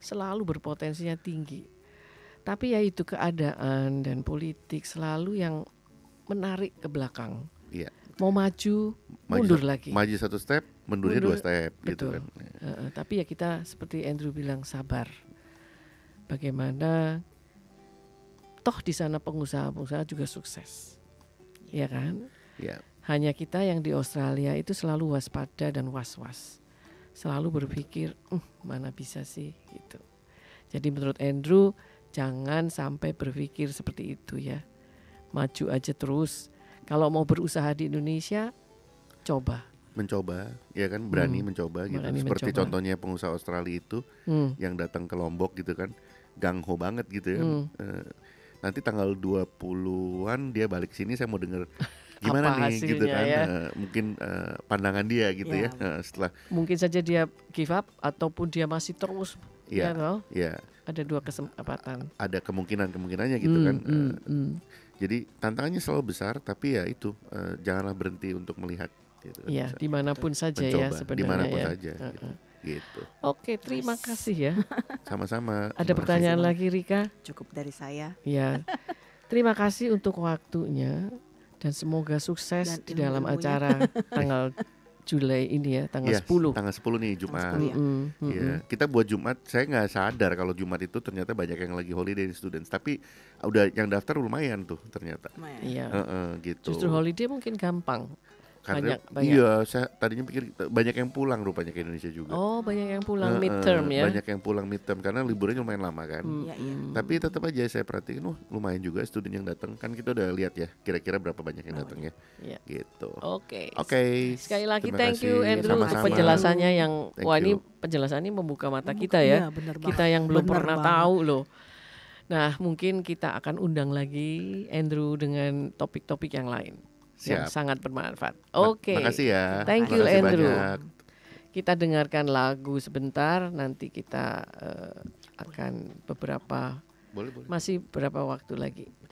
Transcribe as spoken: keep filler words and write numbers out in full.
selalu berpotensinya tinggi. Tapi ya itu keadaan dan politik selalu yang menarik ke belakang. Iya. Mau maju, Maju mundur sa- lagi. Maju satu step, mundurnya Mundur, dua step gitu betul. kan. Uh, tapi ya kita seperti Andrew bilang sabar. Bagaimana toh di sana pengusaha-pengusaha juga sukses, ya kan? Iya. Hanya kita yang di Australia itu selalu waspada dan was-was, selalu berpikir, uh, mana bisa sih gitu. Jadi menurut Andrew jangan sampai berpikir seperti itu ya, maju aja terus. Kalau mau berusaha di Indonesia, coba. Mencoba, ya kan, berani Hmm, mencoba gitu. berani Seperti mencoba. contohnya pengusaha Australia itu Hmm. yang datang ke Lombok gitu kan, gangho banget gitu ya. Hmm. Eh, nanti tanggal dua puluhan dia balik sini, saya mau denger gimana Apa nih gitu hasilnya kan. ya? Eh, mungkin eh, pandangan dia gitu ya, Ya. Eh, setelah Mungkin saja dia give up ataupun dia masih terus. ya, Ya toh? ya Ada dua kesempatan. ada kemungkinan-kemungkinannya gitu Hmm, kan. hmm, Eh, hmm. Jadi tantangannya selalu besar, tapi ya itu eh, janganlah berhenti untuk melihat gitu kan. Ya, Bisa dimanapun saja ya mencoba, sebenarnya dimanapun ya. saja gitu. Uh-uh. Gitu. Oke, terima kasih ya. Sama-sama. Ada Terima pertanyaan kasih. lagi Rika? Cukup dari saya. Ya. Terima kasih untuk waktunya dan semoga sukses Dan di dalam ilmu-ilmunya. acara tanggal Juli ini ya, tanggal Yes, sepuluh. tanggal sepuluh nih Jumat. sepuluh ya. Mm-mm, mm-mm. Iya, kita buat Jumat, saya nggak sadar kalau Jumat itu ternyata banyak yang lagi holiday students, tapi udah yang daftar lumayan tuh ternyata. Lumayan. Iya. Heeh, gitu. Justru holiday mungkin gampang. Karena banyak, banyak. iya, saya tadinya pikir banyak yang pulang rupanya ke Indonesia juga. Oh, banyak yang pulang Heeh, midterm ya. Banyak yang pulang midterm karena liburnya lumayan lama kan. Mm, Iya, iya. mm. Tapi tetap aja saya perhatiin, oh lumayan juga student yang datang. Kan kita udah lihat ya, kira-kira berapa banyak yang datang ya. Iya. Gitu. Oke. Oke. Sekali lagi terima thank you kasih. Andrew untuk Sama-sama. penjelasannya yang Thank wah ini you. penjelasannya membuka mata Membuka- kita ya. iya, bener Kita banget. yang belum Bener pernah banget. tahu loh. Nah, mungkin kita akan undang lagi Andrew dengan topik-topik yang lain yang Siap. sangat bermanfaat. Ma- Oke. Makasih ya. Thank you, Makasih Andrew. banyak. Kita dengarkan lagu sebentar, nanti kita eh, akan beberapa Boleh, boleh. masih berapa waktu lagi?